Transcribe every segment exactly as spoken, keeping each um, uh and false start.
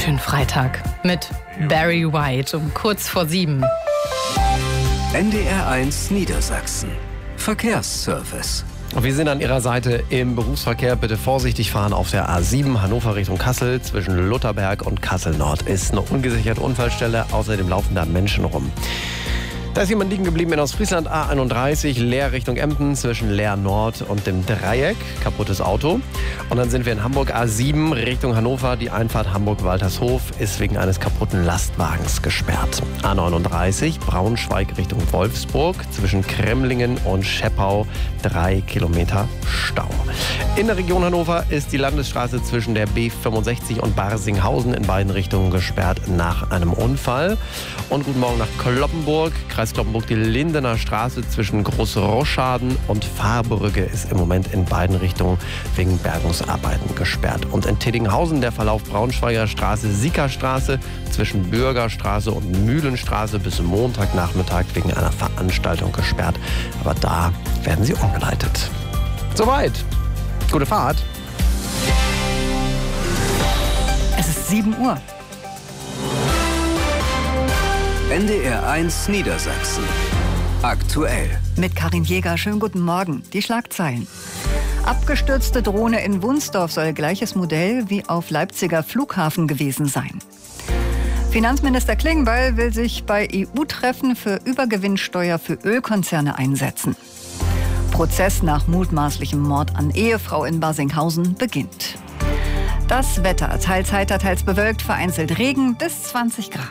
schönen Freitag mit Barry White um kurz vor sieben. N D R eins Niedersachsen. Verkehrsservice. Wir sind an Ihrer Seite im Berufsverkehr. Bitte vorsichtig fahren auf der A sieben Hannover Richtung Kassel. Zwischen Lutherberg und Kassel Nord ist eine ungesicherte Unfallstelle. Außerdem laufen da Menschen rum. Da ist jemand liegen geblieben in Ostfriesland, A einunddreißig, Leer Richtung Emden, zwischen Leer Nord und dem Dreieck, kaputtes Auto. Und dann sind wir in Hamburg, A sieben Richtung Hannover, die Einfahrt Hamburg-Waltershof ist wegen eines kaputten Lastwagens gesperrt. A neununddreißig, Braunschweig Richtung Wolfsburg, zwischen Kremlingen und Scheppau, drei Kilometer Stau. In der Region Hannover ist die Landesstraße zwischen der B fünfundsechzig und Barsinghausen in beiden Richtungen gesperrt nach einem Unfall. Und guten Morgen nach Cloppenburg. Kreis Cloppenburg, die Lindener Straße zwischen Großroscharden und Fahrbrücke ist im Moment in beiden Richtungen wegen Bergungsarbeiten gesperrt. Und in Teddinghausen der Verlauf Braunschweiger Straße, Siekerstraße zwischen Bürgerstraße und Mühlenstraße bis Montagnachmittag wegen einer Veranstaltung gesperrt. Aber da werden sie umgeleitet. Soweit. Gute Fahrt. Es ist sieben Uhr. N D R eins Niedersachsen. Aktuell. Mit Karin Jäger. Schönen guten Morgen. Die Schlagzeilen. Abgestürzte Drohne in Wunsdorf soll gleiches Modell wie auf Leipziger Flughafen gewesen sein. Finanzminister Klingbeil will sich bei E U-Treffen für Übergewinnsteuer für Ölkonzerne einsetzen. Prozess nach mutmaßlichem Mord an Ehefrau in Barsinghausen beginnt. Das Wetter. Teils heiter, teils bewölkt, vereinzelt Regen bis zwanzig Grad.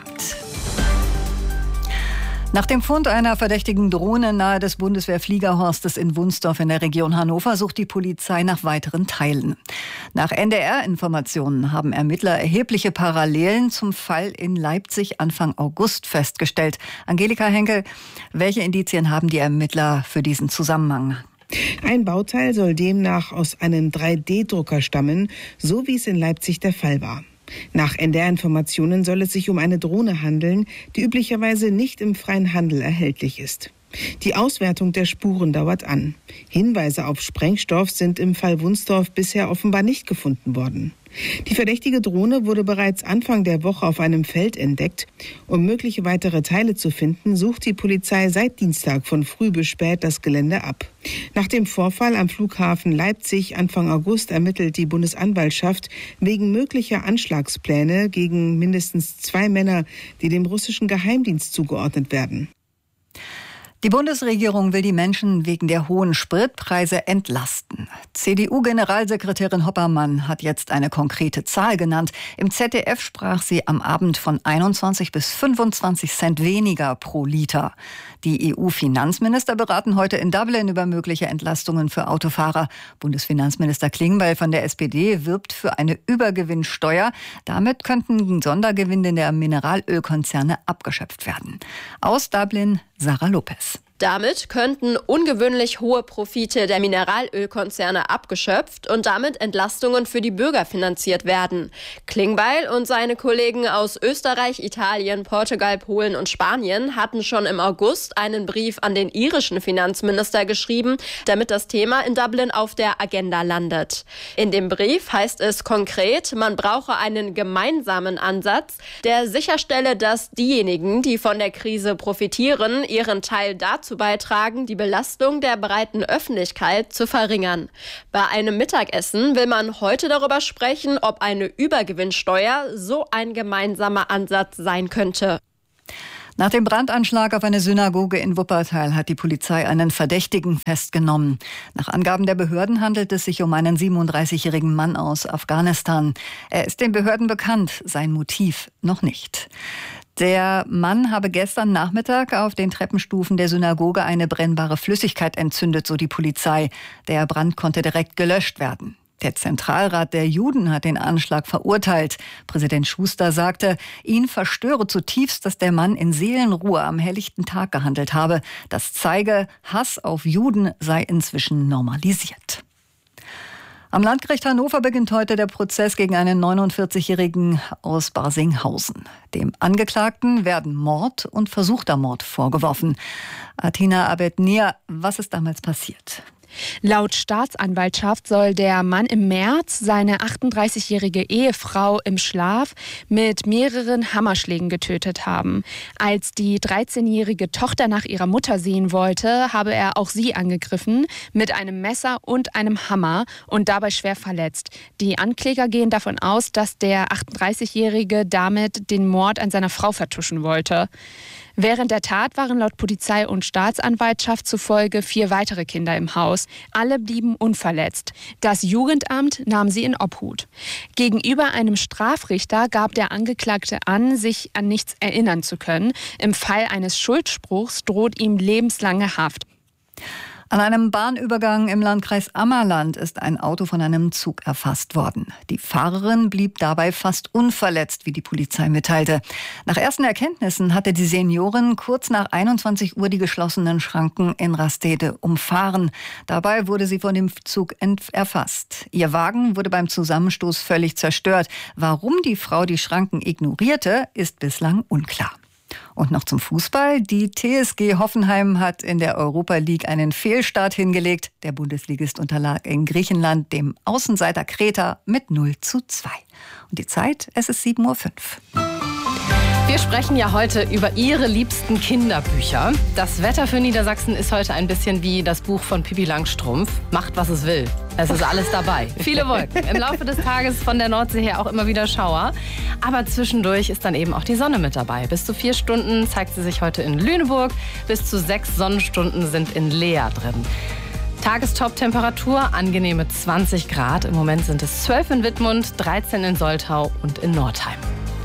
Nach dem Fund einer verdächtigen Drohne nahe des Bundeswehrfliegerhorstes in Wunsdorf in der Region Hannover sucht die Polizei nach weiteren Teilen. Nach N D R-Informationen haben Ermittler erhebliche Parallelen zum Fall in Leipzig Anfang August festgestellt. Angelika Henkel, welche Indizien haben die Ermittler für diesen Zusammenhang? Ein Bauteil soll demnach aus einem drei D Drucker stammen, so wie es in Leipzig der Fall war. Nach N D R-Informationen soll es sich um eine Drohne handeln, die üblicherweise nicht im freien Handel erhältlich ist. Die Auswertung der Spuren dauert an. Hinweise auf Sprengstoff sind im Fall Wunsdorf bisher offenbar nicht gefunden worden. Die verdächtige Drohne wurde bereits Anfang der Woche auf einem Feld entdeckt. Um mögliche weitere Teile zu finden, sucht die Polizei seit Dienstag von früh bis spät das Gelände ab. Nach dem Vorfall am Flughafen Leipzig Anfang August ermittelt die Bundesanwaltschaft wegen möglicher Anschlagspläne gegen mindestens zwei Männer, die dem russischen Geheimdienst zugeordnet werden. Die Bundesregierung will die Menschen wegen der hohen Spritpreise entlasten. C D U-Generalsekretärin Hoppermann hat jetzt eine konkrete Zahl genannt. Im Z D F sprach sie am Abend von einundzwanzig bis fünfundzwanzig Cent weniger pro Liter. Die E U-Finanzminister beraten heute in Dublin über mögliche Entlastungen für Autofahrer. Bundesfinanzminister Klingbeil von der S P D wirbt für eine Übergewinnsteuer. Damit könnten Sondergewinne der Mineralölkonzerne abgeschöpft werden. Aus Dublin, Sarah Lopez. Damit könnten ungewöhnlich hohe Profite der Mineralölkonzerne abgeschöpft und damit Entlastungen für die Bürger finanziert werden. Klingbeil und seine Kollegen aus Österreich, Italien, Portugal, Polen und Spanien hatten schon im August einen Brief an den irischen Finanzminister geschrieben, damit das Thema in Dublin auf der Agenda landet. In dem Brief heißt es konkret, man brauche einen gemeinsamen Ansatz, der sicherstelle, dass diejenigen, die von der Krise profitieren, ihren Teil dazu beitragen, die Belastung der breiten Öffentlichkeit zu verringern. Bei einem Mittagessen will man heute darüber sprechen, ob eine Übergewinnsteuer so ein gemeinsamer Ansatz sein könnte. Nach dem Brandanschlag auf eine Synagoge in Wuppertal hat die Polizei einen Verdächtigen festgenommen. Nach Angaben der Behörden handelt es sich um einen siebenunddreißigjährigen Mann aus Afghanistan. Er ist den Behörden bekannt, sein Motiv noch nicht. Der Mann habe gestern Nachmittag auf den Treppenstufen der Synagoge eine brennbare Flüssigkeit entzündet, so die Polizei. Der Brand konnte direkt gelöscht werden. Der Zentralrat der Juden hat den Anschlag verurteilt. Präsident Schuster sagte, ihn verstöre zutiefst, dass der Mann in Seelenruhe am helllichten Tag gehandelt habe. Das zeige, Hass auf Juden sei inzwischen normalisiert. Am Landgericht Hannover beginnt heute der Prozess gegen einen neunundvierzigjährigen aus Barsinghausen. Dem Angeklagten werden Mord und versuchter Mord vorgeworfen. Athina Abed-Nia, was ist damals passiert? Laut Staatsanwaltschaft soll der Mann im März seine achtunddreißigjährige Ehefrau im Schlaf mit mehreren Hammerschlägen getötet haben. Als die dreizehnjährige Tochter nach ihrer Mutter sehen wollte, habe er auch sie angegriffen mit einem Messer und einem Hammer und dabei schwer verletzt. Die Ankläger gehen davon aus, dass der achtunddreißigjährige damit den Mord an seiner Frau vertuschen wollte. Während der Tat waren laut Polizei und Staatsanwaltschaft zufolge vier weitere Kinder im Haus. Alle blieben unverletzt. Das Jugendamt nahm sie in Obhut. Gegenüber einem Strafrichter gab der Angeklagte an, sich an nichts erinnern zu können. Im Fall eines Schuldspruchs droht ihm lebenslange Haft. An einem Bahnübergang im Landkreis Ammerland ist ein Auto von einem Zug erfasst worden. Die Fahrerin blieb dabei fast unverletzt, wie die Polizei mitteilte. Nach ersten Erkenntnissen hatte die Seniorin kurz nach einundzwanzig Uhr die geschlossenen Schranken in Rastede umfahren. Dabei wurde sie von dem Zug erfasst. Ihr Wagen wurde beim Zusammenstoß völlig zerstört. Warum die Frau die Schranken ignorierte, ist bislang unklar. Und noch zum Fußball. Die T S G Hoffenheim hat in der Europa League einen Fehlstart hingelegt. Der Bundesligist unterlag in Griechenland dem Außenseiter Kreta mit null zu zwei. Und die Zeit, es ist sieben Uhr fünf. Wir sprechen ja heute über Ihre liebsten Kinderbücher. Das Wetter für Niedersachsen ist heute ein bisschen wie das Buch von Pippi Langstrumpf. Macht, was es will. Es ist alles dabei. Viele Wolken. Im Laufe des Tages von der Nordsee her auch immer wieder Schauer. Aber zwischendurch ist dann eben auch die Sonne mit dabei. Bis zu vier Stunden zeigt sie sich heute in Lüneburg. Bis zu sechs Sonnenstunden sind in Leer drin. Tagestop-Temperatur, angenehme zwanzig Grad. Im Moment sind es zwölf in Wittmund, dreizehn in Soltau und in Nordheim.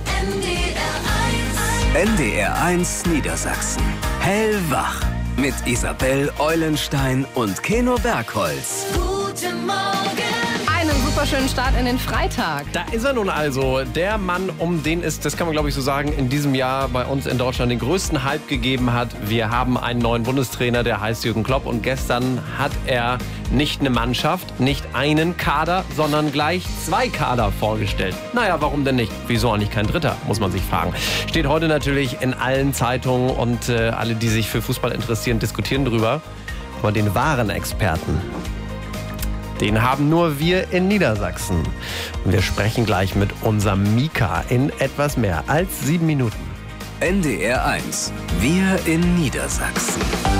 N D R eins Niedersachsen. Hellwach. Mit Isabel Eulenstein und Keno Bergholz. Guten Morgen. Einen superschönen Start in den Freitag. Da ist er nun also, der Mann, um den es, das kann man glaube ich so sagen, in diesem Jahr bei uns in Deutschland den größten Hype gegeben hat. Wir haben einen neuen Bundestrainer, der heißt Jürgen Klopp, und gestern hat er nicht eine Mannschaft, nicht einen Kader, sondern gleich zwei Kader vorgestellt. Naja, warum denn nicht? Wieso eigentlich kein dritter, muss man sich fragen. Steht heute natürlich in allen Zeitungen und äh, alle, die sich für Fußball interessieren, diskutieren drüber. Aber den wahren Experten, den haben nur wir in Niedersachsen. Und wir sprechen gleich mit unserem Mika in etwas mehr als sieben Minuten. N D R eins. Wir in Niedersachsen.